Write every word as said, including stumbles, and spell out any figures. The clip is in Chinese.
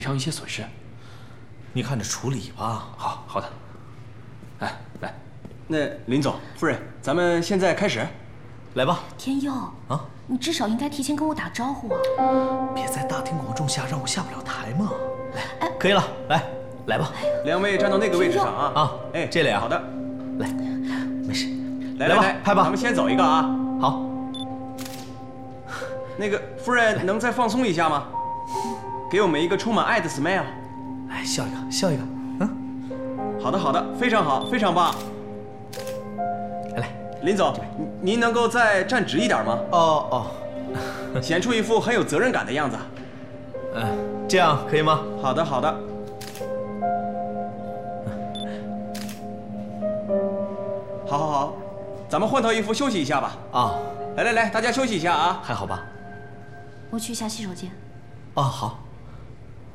上一些损失， 你看着处理吧。 好好的。哎，来， 那林总、夫人，咱们现在开始。 来吧。 天佑啊， 你至少应该提前跟我打招呼啊！ 别在大庭广众下让我下不了台嘛。来， 哎可以了，来，来吧。 两位站到那个位置上啊。 啊， 哎， 这里啊。 好的。 来，没事。来吧， 来来来， 拍吧。 咱们先走一个啊。 好。 那个夫人，能再放松一下吗？给我们一个充满爱的 smile。 来，笑一个，笑一个。 嗯。好的，好的，非常好，非常棒。 来来， 林总，您能够再站直一点吗？ 哦哦，显出一副很有责任感的样子。 嗯，这样可以吗？ 好的，好的。好好好，咱们换套衣服休息一下吧。 啊， 来来来，大家休息一下啊。 还好吧？ 我去一下洗手间。 啊，好。